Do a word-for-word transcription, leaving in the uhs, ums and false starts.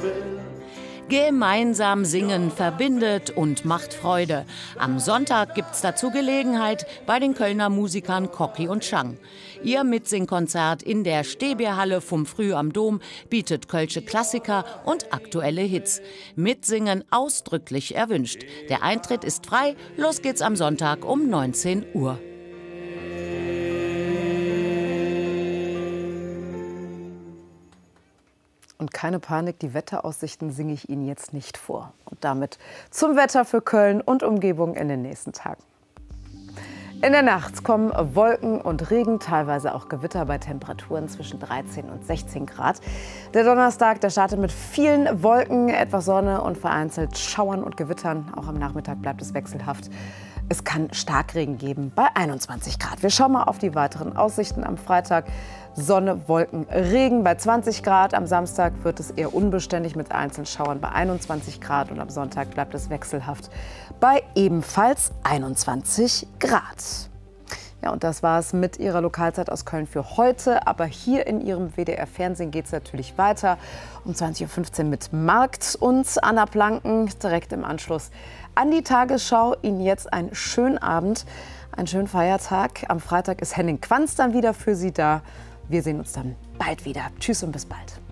Gemeinsam singen verbindet und macht Freude. Am Sonntag gibt's dazu Gelegenheit bei den Kölner Musikern Cocky und Chang. Ihr Mitsingkonzert in der Stehbierhalle vom Früh am Dom bietet kölsche Klassiker und aktuelle Hits. Mitsingen ausdrücklich erwünscht. Der Eintritt ist frei. Los geht's am Sonntag um neunzehn Uhr. Und keine Panik, die Wetteraussichten singe ich Ihnen jetzt nicht vor. Und damit zum Wetter für Köln und Umgebung in den nächsten Tagen. In der Nacht kommen Wolken und Regen, teilweise auch Gewitter bei Temperaturen zwischen dreizehn und sechzehn Grad. Der Donnerstag, der startet mit vielen Wolken, etwas Sonne und vereinzelt Schauern und Gewittern. Auch am Nachmittag bleibt es wechselhaft. Es kann Starkregen geben bei einundzwanzig Grad. Wir schauen mal auf die weiteren Aussichten am Freitag. Sonne, Wolken, Regen bei zwanzig Grad. Am Samstag wird es eher unbeständig mit Einzelschauern bei einundzwanzig Grad. Und am Sonntag bleibt es wechselhaft bei ebenfalls einundzwanzig Grad. Ja, und das war es mit Ihrer Lokalzeit aus Köln für heute. Aber hier in Ihrem W D R-Fernsehen geht es natürlich weiter. Um zwanzig Uhr fünfzehn mit Markt und Anna Planken direkt im Anschluss an die Tagesschau. Ihnen jetzt einen schönen Abend, einen schönen Feiertag. Am Freitag ist Henning Quanz dann wieder für Sie da. Wir sehen uns dann bald wieder. Tschüss und bis bald.